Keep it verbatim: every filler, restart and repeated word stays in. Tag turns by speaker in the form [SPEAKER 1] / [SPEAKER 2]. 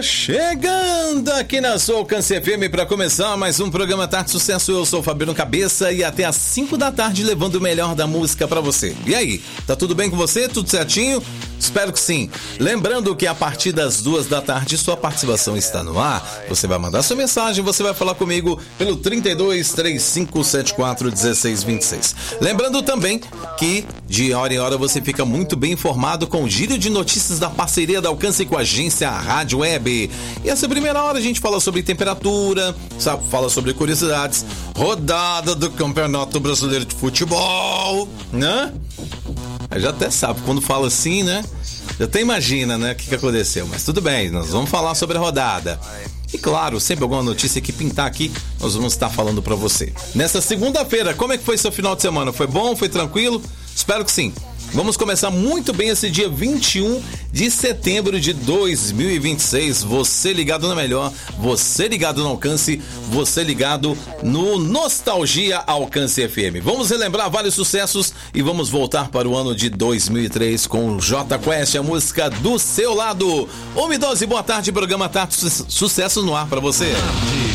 [SPEAKER 1] Chegando aqui na sua Alcance F M para começar mais um programa Tarde Sucesso. Eu sou o Fabiano Cabeça e até às cinco da tarde levando o melhor da música para você. E aí, tá tudo bem com você? Tudo certinho? Espero que sim. Lembrando que a partir das duas da tarde sua participação está no ar. Você vai mandar sua mensagem, você vai falar comigo pelo trinta e dois, trinta e cinco, setenta e quatro, dezesseis, vinte e seis. Lembrando também que de hora em hora você fica muito bem informado com o giro de notícias da parceria da Alcance com a agência Rádio Web. E essa primeira hora a gente fala sobre temperatura, sabe, fala sobre curiosidades, rodada do Campeonato Brasileiro de Futebol, né? Já até sabe, quando fala assim, né? Já até imagina, né, o que, que aconteceu. Mas tudo bem, nós vamos falar sobre a rodada. E claro, sempre alguma notícia que pintar aqui, nós vamos estar falando pra você. Nesta segunda-feira, como é que foi seu final de semana? Foi bom? Foi tranquilo? Espero que sim. Vamos começar muito bem esse dia vinte e um de setembro de dois mil e vinte e seis. Você ligado na melhor, você ligado no Alcance, você ligado no Nostalgia Alcance F M. Vamos relembrar vários sucessos e vamos voltar para o ano de dois mil e três com o Jota Quest, a música do seu lado. Homem doze, boa tarde, programa Tarde Sucesso no ar para você.